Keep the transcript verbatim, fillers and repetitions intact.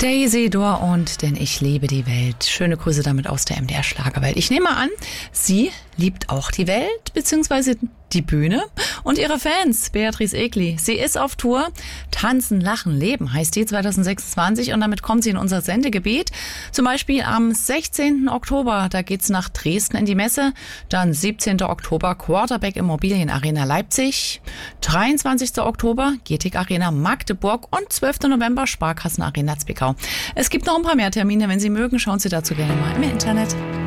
Daisy Dor und Denn ich liebe die Welt. Schöne Grüße damit aus der M D R Schlagerwelt. Ich nehme an, sie liebt auch die Welt, beziehungsweise die Bühne und ihre Fans. Beatrice Egli. Sie ist auf Tour. Tanzen, Lachen, Leben heißt die zwanzig sechsundzwanzig und damit kommt sie in unser Sendegebiet. Zum Beispiel am sechzehnten Oktober, da geht's nach Dresden in die Messe. Dann siebzehnten Oktober Quarterback Immobilien Arena Leipzig. dreiundzwanzigsten Oktober Getig Arena Magdeburg und zwölften November Sparkassen Arena Zwickau. Es gibt noch ein paar mehr Termine. Wenn Sie mögen, schauen Sie dazu gerne mal im Internet.